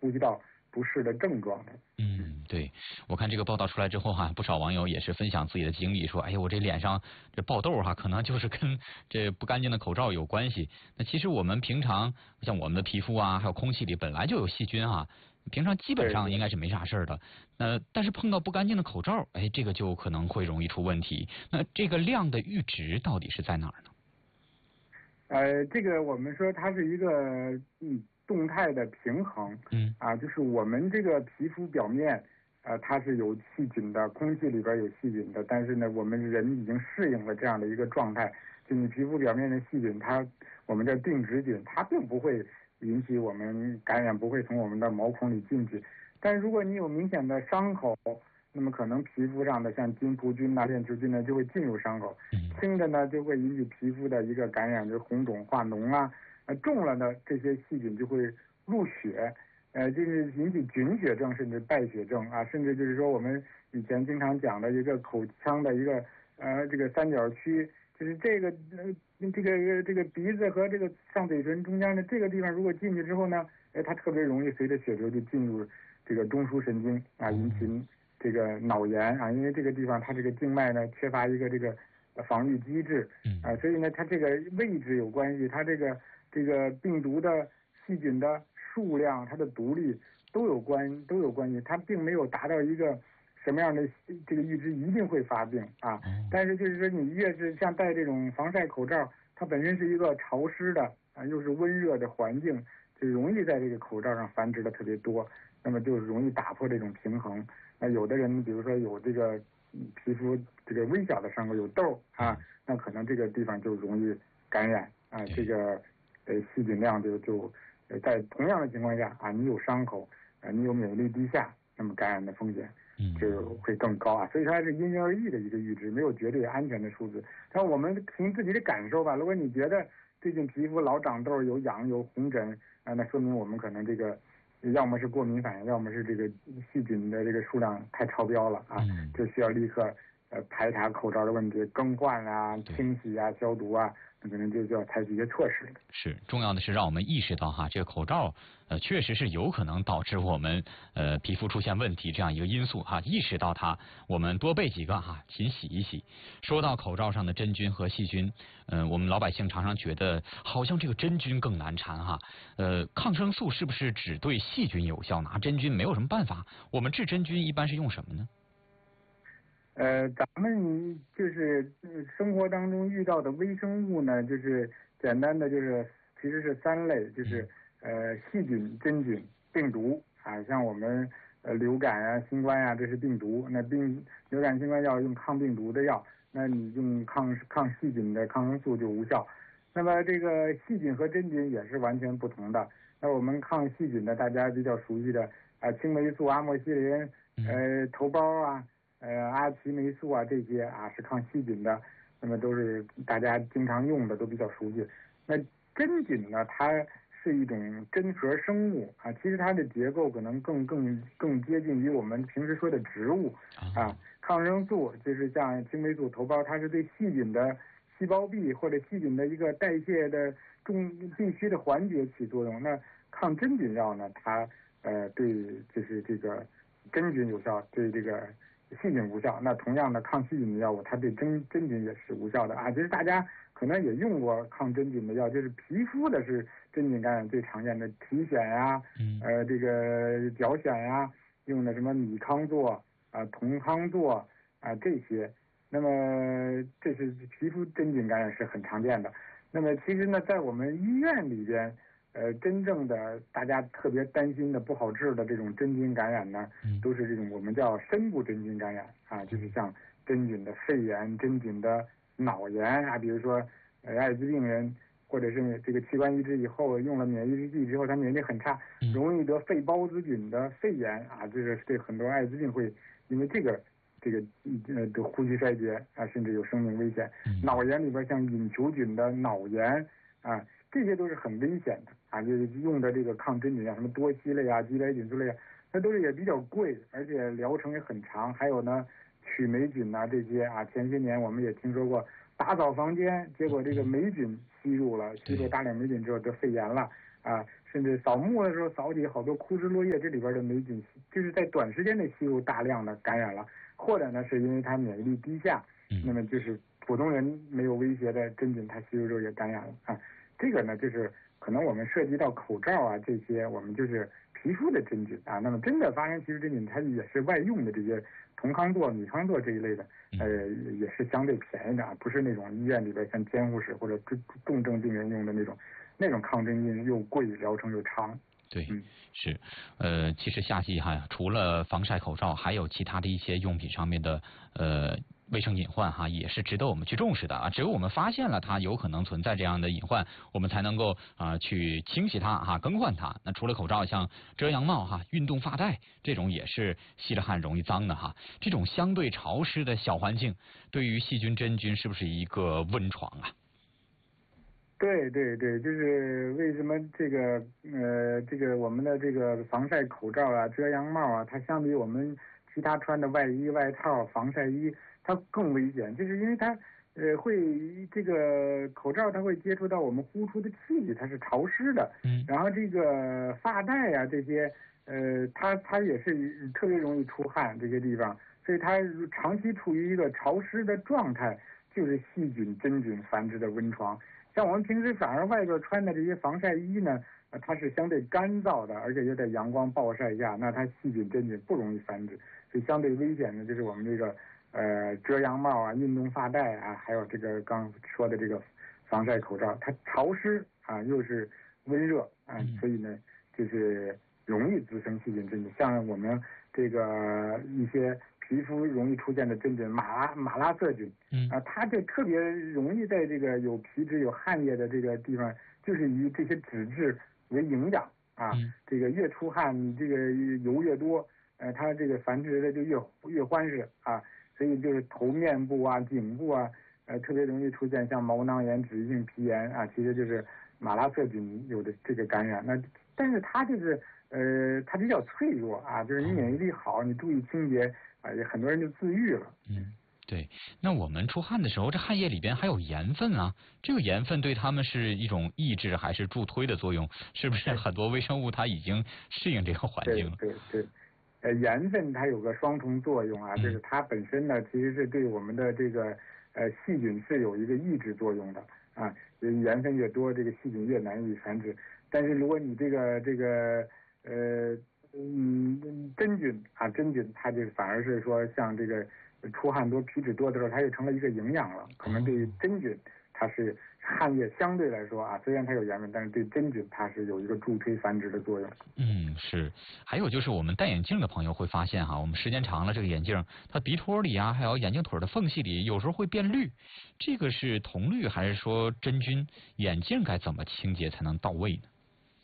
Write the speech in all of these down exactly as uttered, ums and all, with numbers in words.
呼吸道不适的症状的。 嗯，对，我看这个报道出来之后哈、啊，不少网友也是分享自己的经历，说，哎呀，我这脸上这爆痘哈、啊，可能就是跟这不干净的口罩有关系。那其实我们平常像我们的皮肤啊，还有空气里本来就有细菌啊，平常基本上应该是没啥事儿的。那但是碰到不干净的口罩，哎，这个就可能会容易出问题。那这个量的阈值到底是在哪儿呢？ 呃，这个我们说它是一个嗯动态的平衡， 嗯啊，就是我们这个皮肤表面，呃，它是有细菌的，空气里边有细菌的，但是呢，我们人已经适应了这样的一个状态，就你皮肤表面的细菌，它我们叫定植菌，它并不会引起我们感染，不会从我们的毛孔里进去，但是如果你有明显的伤口，那么可能皮肤上的像金葡菌呐、链球菌呢就会进入伤口，轻的呢就会引起皮肤的一个感染，就是红肿化脓啊，呃重了呢这些细菌就会入血，呃就是引起菌血症甚至败血症啊，甚至就是说我们以前经常讲的一个口腔的一个呃这个三角区，就是这个呃这个这个鼻子和这个上嘴唇中间的这个地方，如果进去之后呢，哎它特别容易随着血流就进入这个中枢神经啊，引起这个脑炎啊，因为这个地方它这个静脉呢缺乏一个这个防御机制啊，所以呢它这个位置有关系，它这个这个病毒的细菌的数量、它的毒力都有关都有关系，它并没有达到一个什么样的这个阈值一定会发病啊。但是就是说你越是像戴这种防晒口罩，它本身是一个潮湿的啊又是温热的环境，就容易在这个口罩上繁殖的特别多，那么就容易打破这种平衡。那有的人比如说有这个皮肤这个微小的伤口有痘啊，那可能这个地方就容易感染啊，这个呃细菌量就就在同样的情况下啊，你有伤口啊，你有免疫力低下，那么感染的风险就会更高啊。所以它是因人而异的一个阈值，没有绝对安全的数字。但我们凭自己的感受吧，如果你觉得最近皮肤老长痘、有痒、有红疹啊，那说明我们可能这个要么是过敏反应，要么是这个细菌的这个数量太超标了啊，就需要立刻呃排查口罩的问题，更换啊、清洗啊、消毒啊，那可能就就要采取一些措施了。 是，重要的是让我们意识到哈，这个口罩呃确实是有可能导致我们呃皮肤出现问题这样一个因素哈，意识到它，我们多备几个哈，勤洗一洗。说到口罩上的真菌和细菌，嗯、呃，我们老百姓常常觉得好像这个真菌更难缠哈，呃，抗生素是不是只对细菌有效呢？真菌没有什么办法？我们治真菌一般是用什么呢？ 呃，咱们就是生活当中遇到的微生物呢，就是简单的就是其实是三类，就是呃细菌、真菌、病毒啊。像我们呃流感啊、新冠啊，这是病毒。那病流感、新冠要用抗病毒的药，那你用抗抗细菌的抗生素就无效。那么这个细菌和真菌也是完全不同的。那我们抗细菌的大家比较熟悉的啊，青霉素、阿莫西林、呃头孢啊。呃，阿奇霉素啊，这些啊是抗细菌的，那么都是大家经常用的，都比较熟悉。那真菌呢，它是一种真核生物啊，其实它的结构可能更更更接近于我们平时说的植物啊。抗生素就是像青霉素、头孢，它是对细菌的细胞壁或者细菌的一个代谢的重必须的环节起作用。那抗真菌药呢，它呃对就是这个真菌有效，对这个细菌无效。那同样的抗细菌的药物，它对真真菌也是无效的啊。其实大家可能也用过抗真菌的药，就是皮肤的是真菌感染最常见的体癣呀、啊，呃这个脚癣呀、啊，用的什么米糠唑啊、酮糠唑啊这些。那么这是皮肤真菌感染是很常见的。那么其实呢，在我们医院里边。呃，真正的大家特别担心的不好治的这种真菌感染呢，都是这种我们叫深部真菌感染啊，就是像真菌的肺炎、真菌的脑炎啊，比如说呃艾滋病人或者是这个器官移植以后用了免疫力之后，他免疫力很差，容易得肺孢子菌的肺炎啊，这个对很多艾滋病会因为这个这个呃的呼吸衰竭啊，甚至有生命危险。脑炎里边像隐球菌的脑炎啊。这些都是很危险的啊，就是用的这个抗真菌啊，什么多烯类啊、基来菌素类啊，那都是也比较贵，而且疗程也很长。还有呢，曲霉菌呐、啊、这些啊，前些年我们也听说过打扫房间，结果这个霉菌吸入了，吸入大量霉菌之后得肺炎了啊， 甚至扫墓的时候扫起好多枯枝落叶，这里边的霉菌就是在短时间内吸入大量的感染了，或者呢是因为它免疫力低下，那么就是普通人没有威胁的真菌，它吸入之后也感染了啊。这个呢就是可能我们涉及到口罩啊这些，我们就是皮肤的真菌啊。那么真的发生皮肤真菌，它也是外用的这些酮康唑、米康唑这一类的，呃，也是相对便宜的啊，不是那种医院里边像监护室或者重症病人用的那种。那种抗真菌又贵，疗程又长。 对， 嗯、 是，呃，其实夏季哈，除了防晒口罩，还有其他的一些用品上面的呃卫生隐患哈，也是值得我们去重视的啊。只有我们发现了它有可能存在这样的隐患，我们才能够啊、呃、去清洗它哈，更换它。那除了口罩，像遮阳帽哈、运动发带这种也是吸了汗容易脏的哈。这种相对潮湿的小环境，对于细菌真菌是不是一个温床啊？ 对对对，就是为什么这个呃这个我们的这个防晒口罩啊、遮阳帽啊，它相比我们其他穿的外衣、外套、防晒衣，它更危险，就是因为它呃会这个口罩它会接触到我们呼出的气体，它是潮湿的， 嗯， 然后这个发带啊这些呃它它也是特别容易出汗这些地方，所以它长期处于一个潮湿的状态，就是细菌真菌繁殖的温床。像我们平时反而外边穿的这些防晒衣呢，呃，它是相对干燥的，而且又在阳光暴晒下，那它细菌真菌不容易繁殖，所以相对危险的就是我们这个呃遮阳帽啊、运动发带啊，还有这个刚说的这个防晒口罩，它潮湿啊又是温热啊，所以呢就是容易滋生细菌真菌。像我们这个一些皮肤容易出现的真菌马拉马拉色菌，啊，它这特别容易在这个有皮脂有汗液的这个地方，就是以这些脂质为营养啊，这个越出汗，你这个油越多，呃，它这个繁殖的就越越欢实啊，所以就是头面部啊、颈部啊，呃，特别容易出现像毛囊炎、脂溢性皮炎啊，其实就是马拉色菌有的这个感染。那但是它就是呃，它比较脆弱啊，就是你免疫力好，你注意清洁。啊，也很多人就自愈了。 嗯，对。那我们出汗的时候，这汗液里边还有盐分啊，这个盐分对他们是一种抑制还是助推的作用？是不是很多微生物它已经适应这个环境了？ 对对对，呃，盐分它有个双重作用啊，就是它本身呢，其实是对我们的这个呃细菌是有一个抑制作用的啊，盐分越多，这个细菌越难以繁殖。但是如果你这个这个呃。嗯，真菌啊，真菌它就反而是说，像这个出汗多、皮脂多的时候，它就成了一个营养了。可能对于真菌，它是汗液相对来说啊，虽然它有盐分，但是对真菌它是有一个助推繁殖的作用。 嗯，是。还有就是我们戴眼镜的朋友会发现哈，我们时间长了，这个眼镜它鼻托里啊，还有眼镜腿的缝隙里，有时候会变绿。这个是铜绿还是说真菌？眼镜该怎么清洁才能到位呢？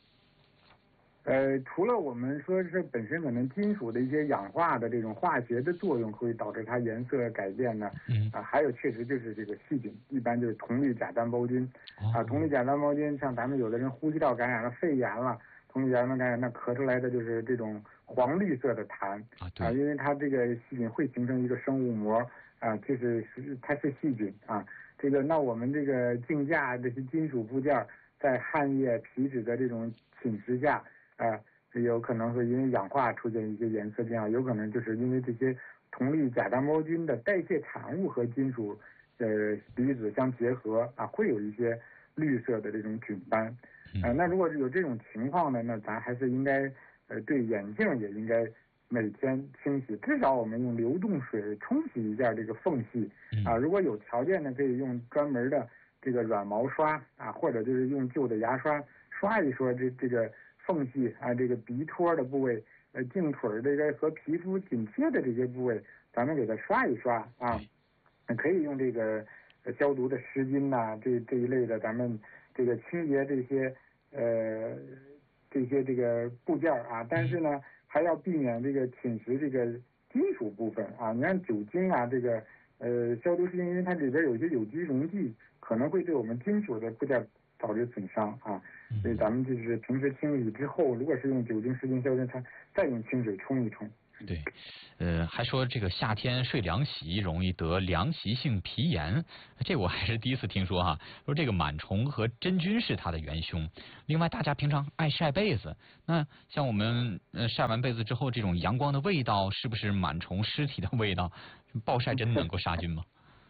呃，除了我们说是本身可能金属的一些氧化的这种化学的作用会导致它颜色改变呢， 嗯啊，还有确实就是这个细菌，一般就是铜绿假单胞菌，啊，铜绿假单胞菌，像咱们有的人呼吸道感染了、肺炎了，铜绿假单胞感染，那咳出来的就是这种黄绿色的痰啊，因为它这个细菌会形成一个生物膜啊，就是它是细菌啊，这个那我们这个镜架这些金属部件在汗液、皮脂的这种侵蚀下。啊，有可能会因为氧化出现一些颜色变化，有可能就是因为这些铜绿假单胞菌的代谢产物和金属呃离子相结合啊，会有一些绿色的这种菌斑。啊，那如果有这种情况呢，那咱还是应该呃对眼镜也应该每天清洗，至少我们用流动水冲洗一下这个缝隙啊。如果有条件呢，可以用专门的这个软毛刷啊，或者就是用旧的牙刷刷一刷这这个。缝隙啊，这个鼻托的部位，呃，镜腿这个和皮肤紧贴的这些部位，咱们给它刷一刷啊，可以用这个消毒的湿巾呐、啊，这这一类的，咱们这个清洁这些呃这些这个部件啊，但是呢，还要避免这个侵蚀这个金属部分啊。你看酒精啊，这个呃消毒湿巾，因为它里边有一些有机溶剂，可能会对我们金属的部件导致损伤啊。所以咱们就是平时清理之后，如果是用酒精湿巾消毒，它再用清水冲一冲对，呃，还说这个夏天睡凉席容易得凉席性皮炎，这我还是第一次听说哈。说这个螨虫和真菌是它的元凶。另外，大家平常爱晒被子，那像我们呃晒完被子之后，这种阳光的味道是不是螨虫尸体的味道？暴晒真能够杀菌吗？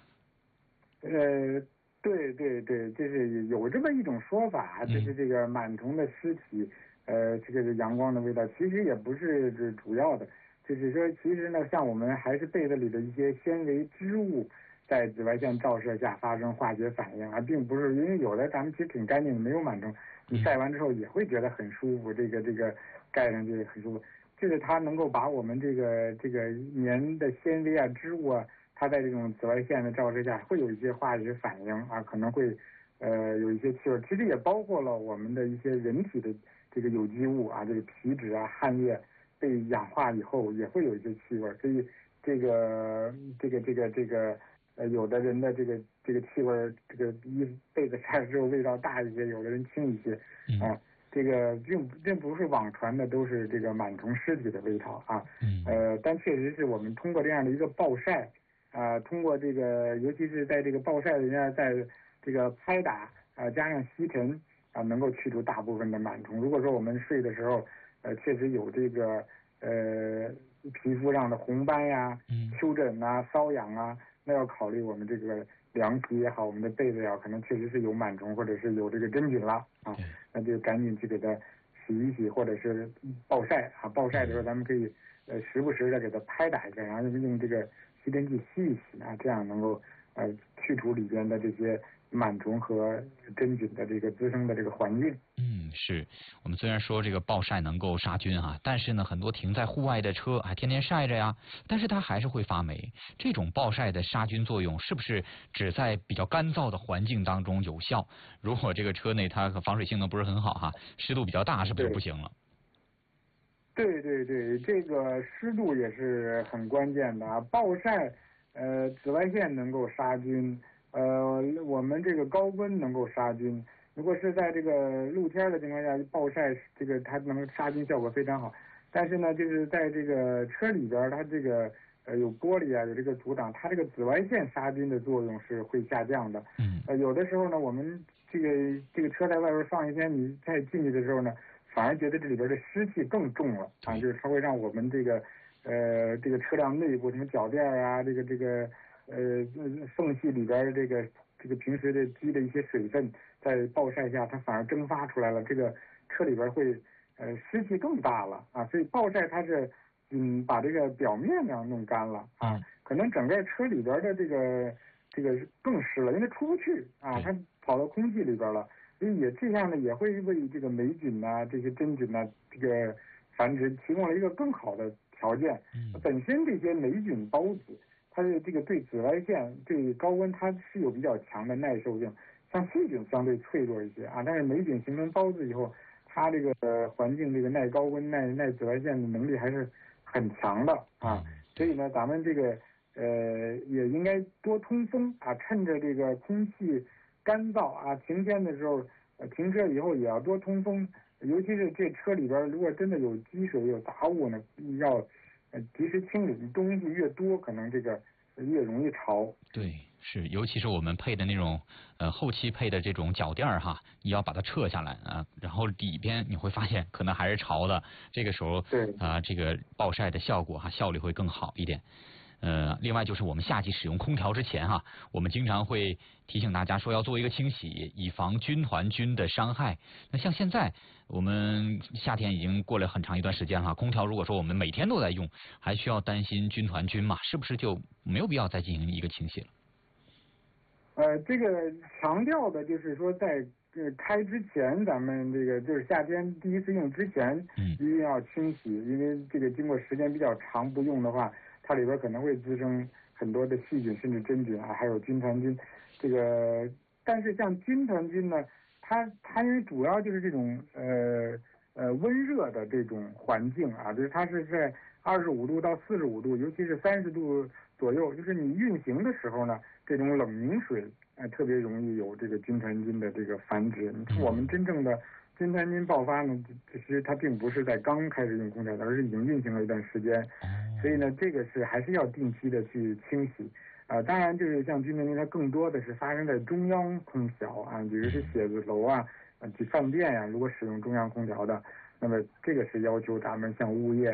呃，对对对，就是有这么一种说法，就是这个螨虫的尸体，呃，这个阳光的味道，其实也不是这主要的，就是说，其实呢，像我们还是被子里的一些纤维织物，在紫外线照射下发生化学反应，而并不是因为有的咱们其实挺干净的，没有螨虫，你晒完之后也会觉得很舒服，这个这个盖上去很舒服，就是它能够把我们这个这个棉的纤维啊、织物啊。它在这种紫外线的照射下，会有一些化学反应啊，可能会，呃，有一些气味。其实也包括了我们的一些人体的这个有机物啊，这个皮脂啊、汗液被氧化以后也会有一些气味。所以这个这个这个这个呃，有的人的这个这个气味，这个衣服被子晒了之后味道大一些，有的人轻一些啊。这个并并不是网传的都是这个螨虫尸体的味道啊。呃，但确实是我们通过这样的一个暴晒。啊，通过这个，尤其是在这个暴晒人家在这个拍打啊，加上吸尘啊，能够去除大部分的螨虫。如果说我们睡的时候，呃，确实有这个呃皮肤上的红斑呀、丘疹啊、瘙痒啊，那要考虑我们这个凉席也好，我们的被子也好，可能确实是有螨虫或者是有这个真菌了啊，那就赶紧去给它洗一洗，或者是暴晒啊。暴晒的时候，咱们可以呃时不时的给它拍打一下，然后用这个。吸尘器吸一吸啊，这样能够呃去除里边的这些螨虫和真菌的这个滋生的这个环境。 嗯，是我们虽然说这个暴晒能够杀菌哈，但是呢，很多停在户外的车还天天晒着呀，但是它还是会发霉。这种暴晒的杀菌作用是不是只在比较干燥的环境当中有效？如果这个车内它防水性能不是很好哈，湿度比较大，是不是就不行了？ 对对对，这个湿度也是很关键的啊。暴晒，呃，紫外线能够杀菌，呃，我们这个高温能够杀菌。如果是在这个露天的情况下，暴晒这个它能杀菌效果非常好。但是呢，就是在这个车里边，它这个呃有玻璃啊，有这个阻挡，它这个紫外线杀菌的作用是会下降的。 嗯。 呃，有的时候呢，我们这个这个车在外边放一天，你再进去的时候呢。反而觉得这里边的湿气更重了啊，就是它会让我们这个呃这个车辆内部什么脚垫啊，这个这个呃缝隙里边的这个这个平时的积的一些水分，在暴晒下它反而蒸发出来了，这个车里边会呃湿气更大了啊，所以暴晒它是嗯把这个表面呢弄干了啊，可能整个车里边的这个这个更湿了，因为它出不去啊，它跑到空气里边了。所以也这样呢，也会为这个霉菌呐、这些真菌呐、这个繁殖提供了一个更好的条件。嗯、本身这些霉菌孢子，它的这个对紫外线、对高温，它是有比较强的耐受性。像细菌相对脆弱一些啊，但是霉菌形成孢子以后，它这个、呃、环境这个耐高温、耐耐紫外线的能力还是很强的啊。所以呢，咱们这个呃也应该多通风啊，趁着这个空气。干燥啊，晴天的时候，呃，停车以后也要多通风，尤其是这车里边如果真的有积水有杂物呢，要呃及时清理。东西越多，可能这个越容易潮。 对，是，尤其是我们配的那种呃后期配的这种脚垫儿哈，你要把它撤下来啊，然后里边你会发现可能还是潮的，这个时候对啊，这个暴晒的效果哈效率会更好一点。呃，另外就是我们夏季使用空调之前哈，我们经常会提醒大家说要做一个清洗，以防军团菌的伤害。那像现在我们夏天已经过了很长一段时间了，空调如果说我们每天都在用，还需要担心军团菌嘛？是不是就没有必要再进行一个清洗了？ 呃，这个强调的就是说在呃开之前，咱们这个就是夏天第一次用之前，嗯，一定要清洗，因为这个经过时间比较长不用的话。它里边可能会滋生很多的细菌，甚至真菌啊，还有军团菌。这个，但是像军团菌呢，它它因为主要就是这种呃呃温热的这种环境啊，就是它是在二十五度到四十五度，尤其是三十度左右，就是你运行的时候呢，这种冷凝水呃特别容易有这个军团菌的这个繁殖。我们真正的金山金爆发呢，其实它并不是在刚开始用空调的，而是已经运行了一段时间，所以呢，这个是还是要定期的去清洗。啊，当然就是像居民它更多的是发生在中央空调啊，比如是写字楼啊、啊去饭店呀、啊，如果使用中央空调的，那么这个是要求咱们像物业